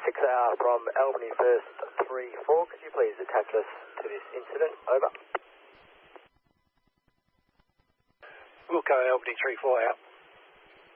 6R from Albany First 3-4. Could you please attach us to this incident? Over. Wilco Albany 3-4 out.